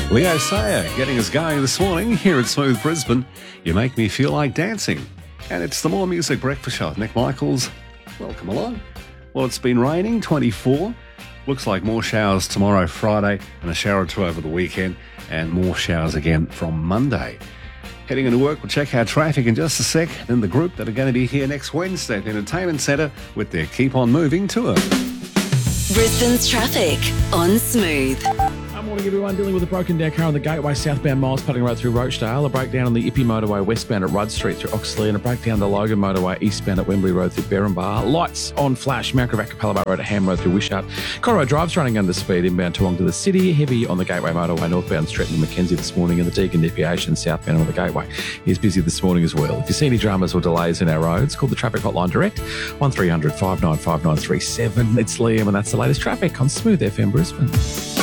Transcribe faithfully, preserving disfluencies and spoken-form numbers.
Leo Sayer getting us going this morning here at Smooth Brisbane. You make me feel like dancing. And it's the More Music Breakfast Show with Nick Michaels. Welcome along. Well, it's been raining, twenty-four. Looks like more showers tomorrow, Friday, and a shower or two over the weekend, and more showers again from Monday. Heading into work, we'll check our traffic in just a sec. Then the group that are going to be here next Wednesday at the Entertainment Centre with their Keep On Moving tour. Brisbane's traffic on Smooth. Good morning, everyone. Dealing with a broken down car on the Gateway southbound Miles Putting Road through Rochdale, a breakdown on the Ippy Motorway westbound at Rudd Street through Oxley, and a breakdown on the Logan Motorway eastbound at Wembley Road through Berrinbar. Lights on flash, Mount Gravatt Capella Road at Ham Road through Wishart. Conroe Drive's running under speed inbound Toowong to the city. Heavy on the Gateway Motorway northbound Stretton and Mackenzie this morning, and the Deagon Deviation southbound on the Gateway is busy this morning as well. If you see any dramas or delays in our roads, call the traffic hotline direct, one three hundred five nine five nine three seven. It's Liam, and that's the latest traffic on Smooth F M Brisbane.